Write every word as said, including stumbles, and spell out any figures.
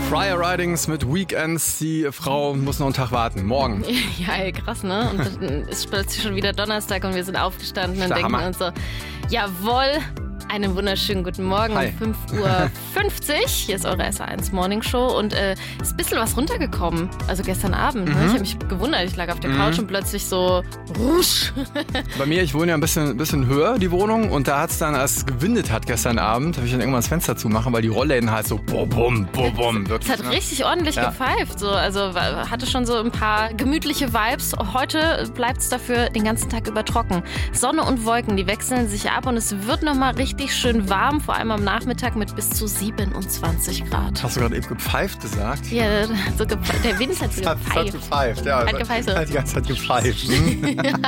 Friar Ridings mit Weekends. Die Frau muss noch einen Tag warten. Morgen. Ja, ey, krass, ne? Und dann ist plötzlich schon wieder Donnerstag und wir sind aufgestanden und denken Hammer. uns so, jawohl, einen wunderschönen guten Morgen Hi. um fünf Uhr fünfzig. Hier ist eure S eins Morning Show und äh, ist ein bisschen was runtergekommen. Also gestern Abend. Mhm. Ne? Ich habe mich gewundert. Ich lag auf der Couch Mhm. und plötzlich so rusch. Bei mir, ich wohne ja ein bisschen, bisschen höher, die Wohnung. Und da hat es dann, als es gewindet hat gestern Abend, habe ich dann irgendwann das Fenster zumachen, weil die Rollläden halt so bum, bum, bum, bum. Es Wirklich, hat ne? richtig ordentlich Ja. gepfeift. So. Also war- hatte schon so ein paar gemütliche Vibes. Heute bleibt es dafür den ganzen Tag über trocken. Sonne und Wolken, die wechseln sich ab und es wird nochmal richtig schön warm, vor allem am Nachmittag mit bis zu siebenundzwanzig Grad. Hast du gerade eben gepfeift gesagt? Ja, so ge- der Wind hat so Es hat, es hat gepfeift. gepfeift, ja. Hat gepfeift, so. Hat die ganze Zeit gepfeift. Hm?